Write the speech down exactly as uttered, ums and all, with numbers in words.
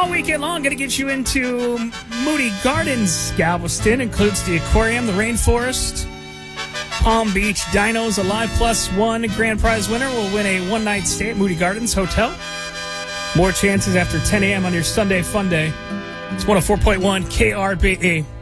All weekend long, going to get you into Moody Gardens, Galveston. Includes the aquarium, the rainforest, Palm Beach Dinos, a live plus one grand prize winner will win a one-night stay at Moody Gardens Hotel. More chances after ten a.m. on your Sunday fun day. It's one oh four point one K R B E.